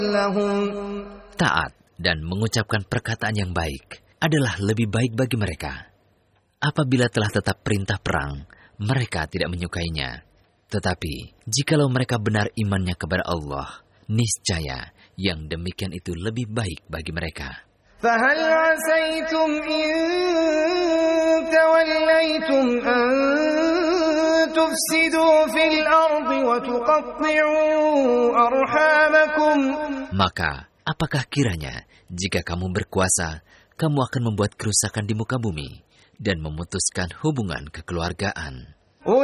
Taat dan mengucapkan perkataan yang baik adalah lebih baik bagi mereka. Apabila telah tetap perintah perang, mereka tidak menyukainya. Tetapi, jikalau mereka benar imannya kepada Allah, niscaya yang demikian itu lebih baik bagi mereka. فَهَلْ عَسَيْتُمْ إِن تَوَلَّيْتُمْ أَن تُفْسِدُوا فِي الْأَرْضِ وَتُقَطِّعُوا أَرْحَامَكُمْ. Maka, apakah kiranya jika kamu berkuasa, kamu akan membuat kerusakan di muka bumi dan memutuskan hubungan kekeluargaan?